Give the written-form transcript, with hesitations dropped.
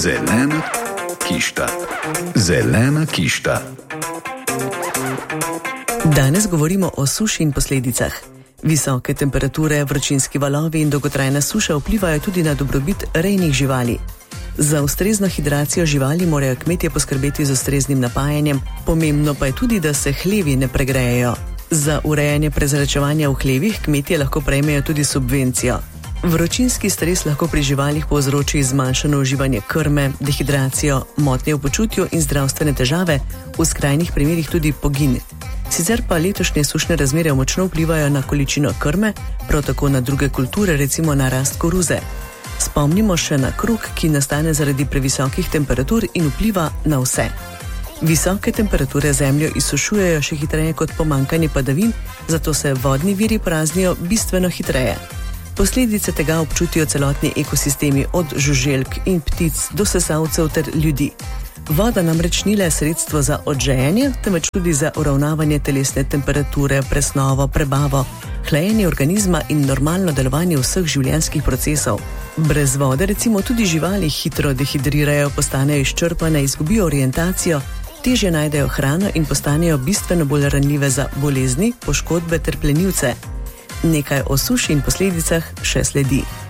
Zelena kišta. Zelena kišta. Danes govorimo o suši in posledicah. Visoke temperature, vročinski valovi in dolgotrajna suša vplivajo tudi na dobrobit rejnih živali. Za ustrezno hidracijo živali morajo kmetje poskrbeti z ustreznim napajanjem, pomembno pa je tudi, da se hlevi ne pregrejejo. Za urejanje prezračevanja v hlevih kmetje lahko prejmejo tudi subvencijo. Vročinski stres lahko pri živalih povzroči zmanjšano uživanje krme, dehidracijo, motnje v počutju in zdravstvene težave, v skrajnih primerih tudi pogin. Sicer pa letošnje sušne razmere močno vplivajo na količino krme, prav tako na druge kulture, recimo na rast koruze. Spomnimo še na krog, ki nastane zaradi previsokih temperatur in vpliva na vse. Visoke temperature zemljo izsušujejo še hitreje kot pomanjkanje padavin, zato se vodni viri praznijo bistveno hitreje. Posledice tega občutijo celotni ekosistemi od žuželk in ptic do sesalcev ter ljudi. Voda namreč ni le sredstvo za odžejanje, temveč tudi za uravnavanje telesne temperature, presnovo, prebavo, hlajenje organizma in normalno delovanje vseh življenjskih procesov. Brez vode recimo tudi živali hitro dehidrirajo, postanejo izčrpane, izgubijo orientacijo, težje najdejo hrano in postanejo bistveno bolj ranljive za bolezni, poškodbe ter plenilce. Nekaj o suši in posledicah še sledi.